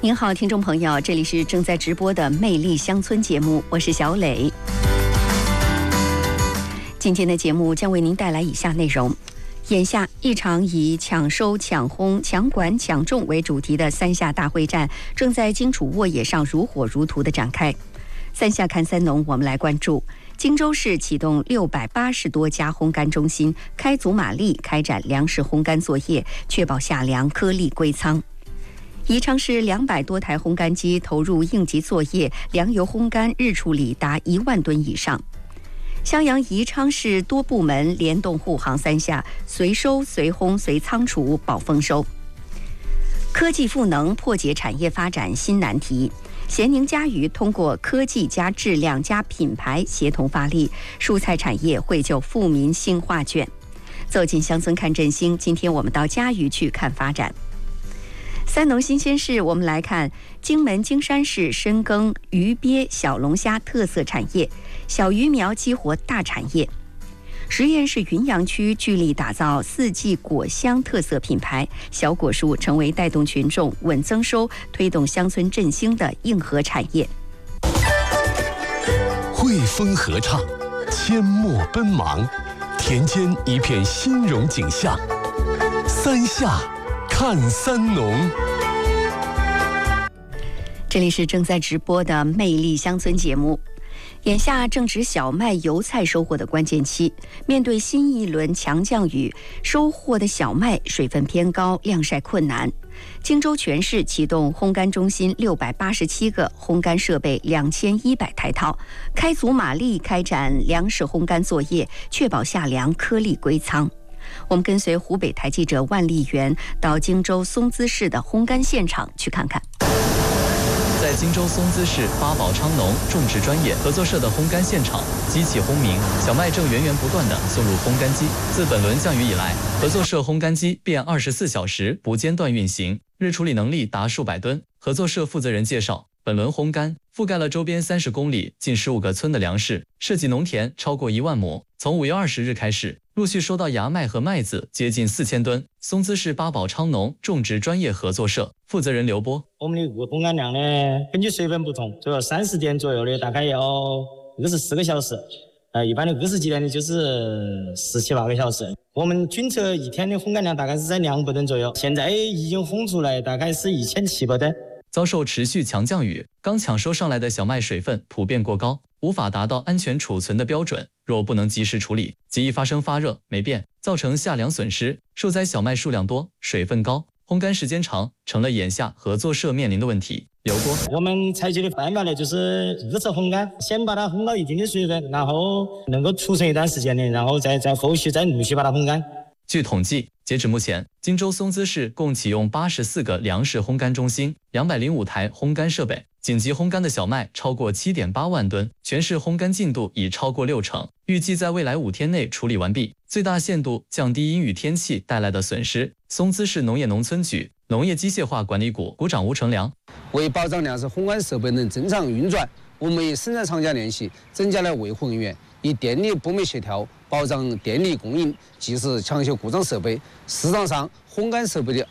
您好，听众朋友，这里是正在直播的《魅力乡村》节目，我是小磊。今天的节目将为您带来以下内容：眼下，一场以抢收、抢轰、抢管、抢种为主题的三下大会战正在荆楚沃野上如火如荼地展开。三下看三农，我们来关注荆州市启动680多家烘干中心，开足马力开展粮食烘干作业，确保夏粮颗粒归仓。宜昌市200多台烘干机投入应急作业，粮油烘干日处理达1万吨以上。襄阳宜昌市多部门联动护航三下，随收随烘随仓储保丰收。科技赋能破解产业发展新难题，咸宁嘉鱼通过科技加质量加品牌协同发力，蔬菜产业绘就富民新画卷。走进乡村看振兴，今天我们到嘉鱼去看发展。三农新鲜事，我们来看荆门荆山市深耕鱼鳖小龙虾特色产业，小鱼苗激活大产业。十堰市云阳区聚力打造四季果香特色品牌，小果树成为带动群众稳增收、推动乡村振兴的硬核产业。 汇丰合唱，阡陌奔忙，田间一片欣荣景象。三下看三农。 这里是正在直播的《魅力乡村》节目。眼下正值小麦、油菜收获的关键期，面对新一轮强降雨，收获的小麦水分偏高，晾晒困难。荆州全市启动烘干中心687个，烘干设备2100台套，开足马力开展粮食烘干作业，确保夏粮颗粒归仓。我们跟随湖北台记者万丽媛到荆州松滋市的烘干现场去看看。 在荆州松滋市八宝昌农种植专业合作社的烘干现场，机器轰鸣，小麦正源源不断地送入烘干机。自本轮降雨以来，合作社烘干机便24小时不间断运行，日处理能力达数百吨。合作社负责人介绍，本轮烘干覆盖了周边30公里、近15个村的粮食，涉及农田超过1万亩。从5月20日开始，陆续收到芽麦和麦子接近4000吨。松滋市八宝昌农种植专业合作社负责人刘波： 我们的烘干量呢，根据水分不同，主要30点左右的大概要24个小时，一般的20几点的就是17、18个小时。我们均测一天的烘干量大概是在200吨左右，现在已经烘出来大概是1700吨。 遭受持续强降雨，刚抢收上来的小麦水分普遍过高，无法达到安全储存的标准。若不能及时处理，极易发生发热、霉变，造成夏粮损失。受灾小麦数量多，水分高，烘干时间长，成了眼下合作社面临的问题。刘波： 我们采取的办法呢，就是2次烘干，先把它烘到一定的水分，然后能够储存一段时间的，然后再后续再陆续把它烘干。 据统计，截止目前，荆州松滋市共启用84个粮食烘干中心，205台烘干设备，紧急烘干的小麦超过7.8万吨，全市烘干进度已超过60%，预计在未来5天内处理完毕，最大限度降低阴雨天气带来的损失。松滋市农业农村局农业机械化管理股股长吴成良： 为保障粮食烘干设备能正常运转，我们与生产厂家联系，增加了维护人员，以电力部门协调，保障电力供应，及时抢修故障设备。市场上烘干设备的